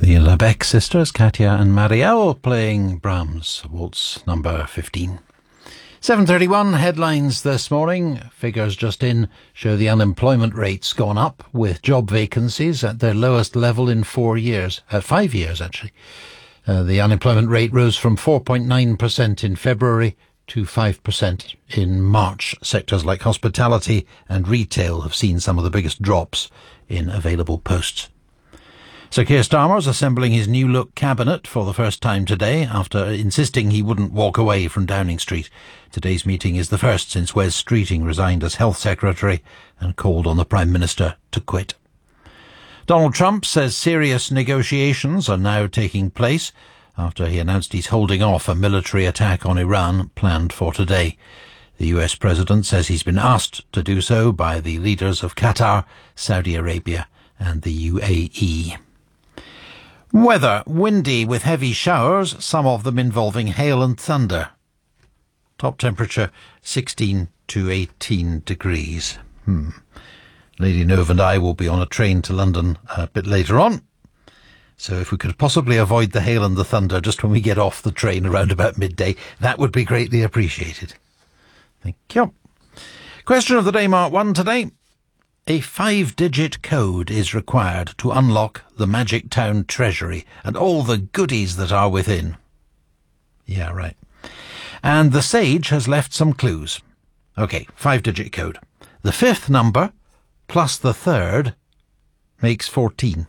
The Lebec sisters, Katya and Marielle, playing Brahms, Waltz number 15. 7:31 headlines this morning. Figures just in show the unemployment rate's gone up, with job vacancies at their lowest level in 5 years actually. The unemployment rate rose from 4.9% in February to 5% in March. Sectors like hospitality and retail have seen some of the biggest drops in available posts. Sir Keir Starmer's assembling his new look cabinet for the first time today after insisting he wouldn't walk away from Downing Street. Today's meeting is the first since Wes Streeting resigned as Health Secretary and called on the Prime Minister to quit. Donald Trump says serious negotiations are now taking place after he announced he's holding off a military attack on Iran planned for today. The US President says he's been asked to do so by the leaders of Qatar, Saudi Arabia and the UAE. Weather, windy with heavy showers, some of them involving hail and thunder. Top temperature 16 to 18 degrees. Lady Nove and I will be on a train to London a bit later on. So if we could possibly avoid the hail and the thunder just when we get off the train around about midday, that would be greatly appreciated. Thank you. Question of the day, Mark 1 today. A 5-digit code is required to unlock the Magic Town treasury and all the goodies that are within. Yeah, right. And the sage has left some clues. Okay, 5-digit code. The 5th number plus the 3rd makes 14.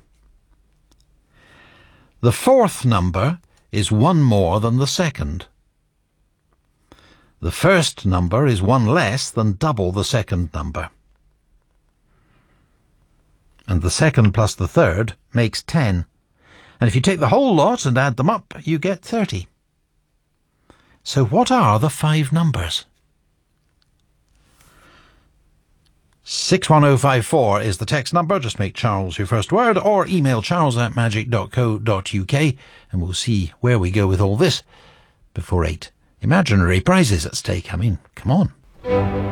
The 4th number is 1 more than the 2nd. The 1st number is 1 less than double the 2nd number. And the 2nd plus the 3rd makes 10. And if you take the whole lot and add them up, you get 30. So what are the 5 numbers? 61054 is the text number. Just make Charles your first word, or email charles@magic.co.uk, and we'll see where we go with all this before 8. Imaginary prizes at stake. I mean, come on.